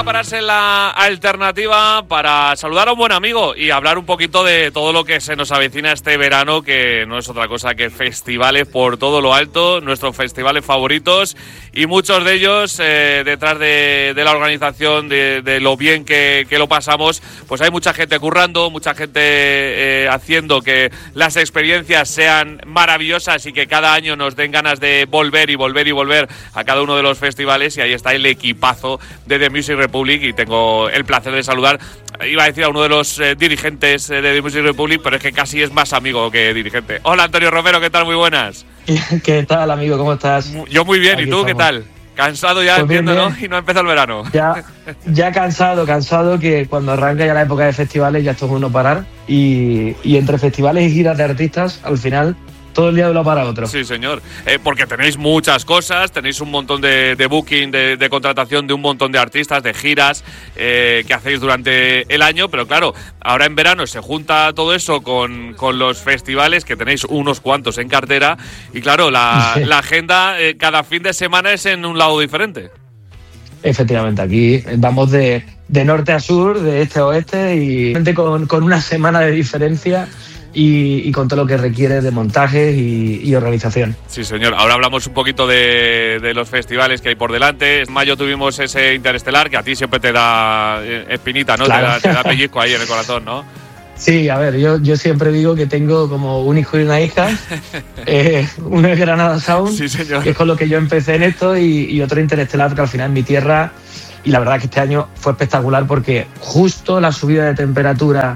a pararse en la alternativa para saludar a un buen amigo y hablar un poquito de todo lo que se nos avecina este verano, que no es otra cosa que festivales por todo lo alto, nuestros festivales favoritos, y muchos de ellos detrás de la organización, de lo bien que lo pasamos, pues hay mucha gente currando, mucha gente haciendo que las experiencias sean maravillosas y que cada año nos den ganas de volver y volver y volver a cada uno de los festivales. Y ahí está el equipazo de The Music Republic, y tengo el placer de saludar, iba a decir, a uno de los dirigentes de The Music Republic, pero es que casi es más amigo que dirigente. Hola, Antonio Romero, ¿qué tal? Muy buenas. ¿Qué tal, amigo? ¿Cómo estás? Yo muy bien. Aquí ¿y tú estamos. ¿Qué tal? Cansado ya, pues entiendo, bien. ¿No? Y no ha empezado el verano. Ya cansado, que cuando arranca ya la época de festivales ya esto es uno parar, y entre festivales y giras de artistas, al final todo el día de uno para otro. Sí, señor. Porque tenéis muchas cosas, tenéis un montón de booking, de contratación de un montón de artistas, de giras que hacéis durante el año, pero claro, ahora en verano se junta todo eso con los festivales, que tenéis unos cuantos en cartera, y claro, la agenda cada fin de semana es en un lado diferente. Efectivamente, aquí vamos de norte a sur, de este a oeste, y con una semana de diferencia. Y con todo lo que requiere de montajes y organización. Sí, señor. Ahora hablamos un poquito de los festivales que hay por delante. En mayo tuvimos ese Interestelar, que a ti siempre te da espinita, ¿no? Claro. Te da pellizco ahí en el corazón, ¿no? Sí, a ver, yo siempre digo que tengo como un hijo y una hija. Uno es Granada Sound, sí, señor, que es con lo que yo empecé en esto, y otro Interestelar, que al final es mi tierra. Y la verdad que este año fue espectacular, porque justo la subida de temperatura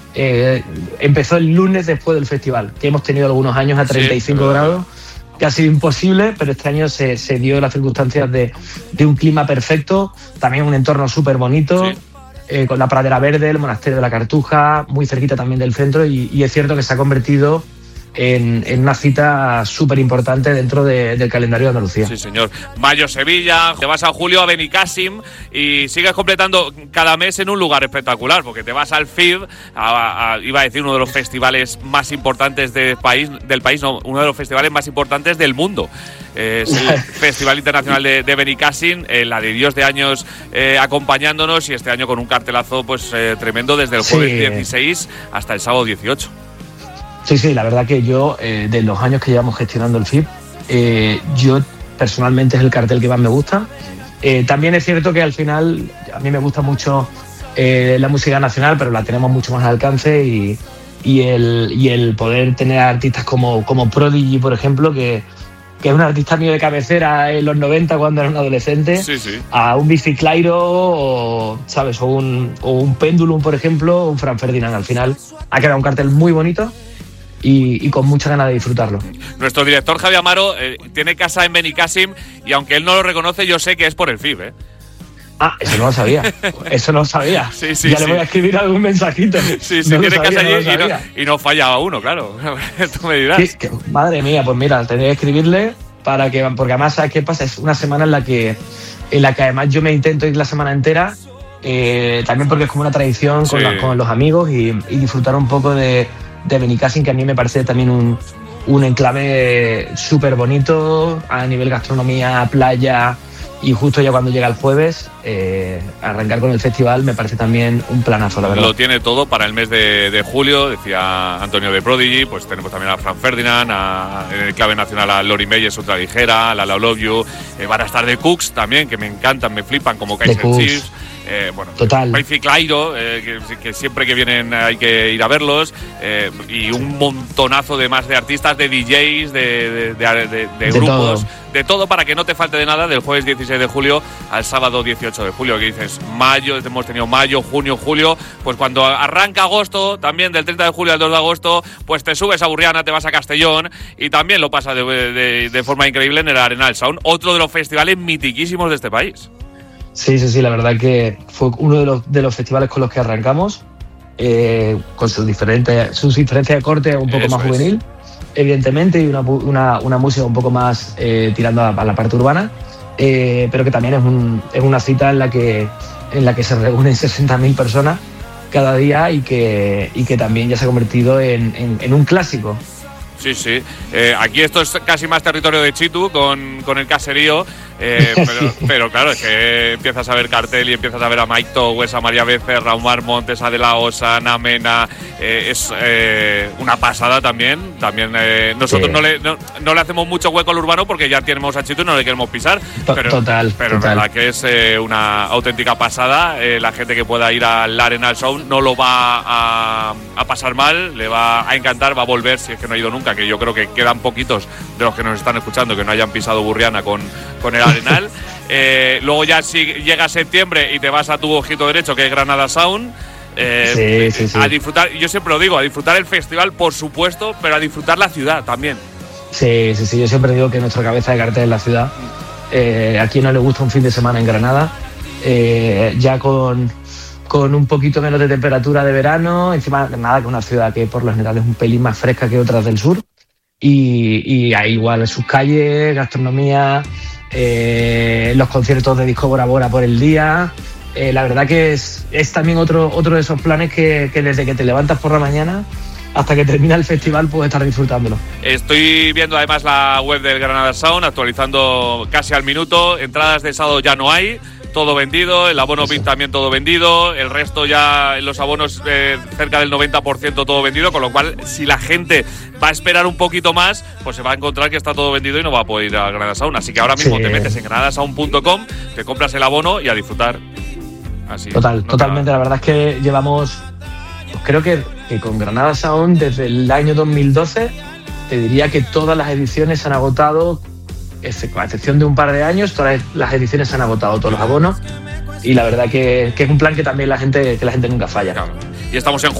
empezó el lunes después del festival, que hemos tenido algunos años a 35 grados, que ha sido imposible, pero este año se dio las circunstancias de un clima perfecto, también un entorno súper bonito, con la pradera verde, el monasterio de la Cartuja, muy cerquita también del centro, y es cierto que se ha convertido en una cita súper importante dentro del calendario de Andalucía. Sí, señor. Mayo, Sevilla, te vas a julio a Benicàssim y sigues completando cada mes en un lugar espectacular, porque te vas al FIB, iba a decir uno de los festivales más importantes del país, no, uno de los festivales más importantes del mundo. Es el Festival Internacional de Benicàssim, la de Dios de años acompañándonos, y este año con un cartelazo pues tremendo desde el jueves 16 hasta el sábado 18. Sí, la verdad que yo, de los años que llevamos gestionando el FIB, yo personalmente es el cartel que más me gusta. También es cierto que al final a mí me gusta mucho la música nacional, pero la tenemos mucho más al alcance, y el poder tener artistas como Prodigy, por ejemplo, que es un artista mío de cabecera en los 90 cuando era un adolescente, sí. A un Bici Clyro o un Pendulum, por ejemplo, o un Fran Ferdinand. Al final ha quedado un cartel muy bonito y con mucha ganas de disfrutarlo. Nuestro director Javi Amaro tiene casa en Benicàssim, y aunque él no lo reconoce, yo sé que es por el FIB, ¿eh? Ah, eso no lo sabía. Sí, ya le voy a escribir algún mensajito. Sí, tiene casa allí y no falla uno, claro. Tú me dirás. Sí, madre mía, pues mira, tendré que escribirle porque además, ¿sabes qué pasa? Es una semana en la que además yo me intento ir la semana entera, también porque es como una tradición con los amigos, y disfrutar un poco de Benicàssim, que a mí me parece también un enclave súper bonito a nivel gastronomía, playa. Y justo ya cuando llega el jueves, arrancar con el festival me parece también un planazo, la verdad. Lo tiene todo para el mes de julio, decía Antonio de Prodigy, pues tenemos también a Fran Ferdinand, en el clave nacional a Lori Meyers, Ultra Ligera, a La Love You, van a estar The Cooks también, que me encantan, me flipan, como Kaiser Chiefs. Total. Bici Clyro, que siempre que vienen hay que ir a verlos, y un montonazo de más de artistas, de DJs, de grupos, de todo, para que no te falte de nada del jueves 16 de julio al sábado 18 de julio, que dices mayo, hemos tenido mayo, junio, julio, pues cuando arranca agosto, también del 30 de julio al 2 de agosto, pues te subes a Burriana, te vas a Castellón, y también lo pasa de forma increíble en el Arenal Sound, otro de los festivales mitiquísimos de este país. Sí, la verdad que fue uno de los festivales con los que arrancamos, con sus diferencias de corte un poco más juvenil, evidentemente, y una música un poco más tirando a la parte urbana, pero que también es una cita en la que se reúnen 60.000 personas cada día, y que también ya se ha convertido en un clásico. Sí. Aquí esto es casi más territorio de Chitu con el caserío. Pero claro, es que empiezas a ver cartel y empiezas a ver a Mike Towers, a María Becerra, a Omar Montes, a De La Osa, a Ana Mena. Es una pasada también. Nosotros no le hacemos mucho hueco al urbano porque ya tenemos a Chito y no le queremos pisar. Pero es verdad que es una auténtica pasada. La gente que pueda ir al Arenal Sound no lo va a pasar mal, le va a encantar, va a volver si es que no ha ido nunca, que yo creo que quedan poquitos de los que nos están escuchando que no hayan pisado Burriana con el Arenal. Luego ya si llega septiembre y te vas a tu ojito derecho, que es Granada Sound, sí. A disfrutar, yo siempre lo digo, a disfrutar el festival, por supuesto, pero a disfrutar la ciudad también. Sí, yo siempre digo que nuestra cabeza de cartel es la ciudad. A quien no le gusta un fin de semana en Granada, ya con un poquito menos de temperatura de verano, encima Granada, que es una ciudad que por lo general es un pelín más fresca que otras del sur, y hay igual sus calles, gastronomía, los conciertos de Disco Bora Bora por el día. La verdad que es también otro de esos planes que desde que te levantas por la mañana hasta que termina el festival puedes estar disfrutándolo. Estoy viendo además la web del Granada Sound, actualizando casi al minuto. Entradas de sábado ya no hay, todo vendido. El abono VIP también todo vendido. El resto ya, los abonos cerca del 90% todo vendido. Con lo cual, si la gente va a esperar un poquito más, pues se va a encontrar que está todo vendido y no va a poder ir a Granada Sound. Así que ahora mismo te metes en granadasound.com, te compras el abono y a disfrutar. Así, totalmente. La verdad es que llevamos, creo que con Granada Sound desde el año 2012, te diría que todas las ediciones se han agotado, a excepción de un par de años, todas las ediciones se han agotado, todos los abonos, y la verdad que es un plan que también la gente nunca falla. Claro. Y estamos en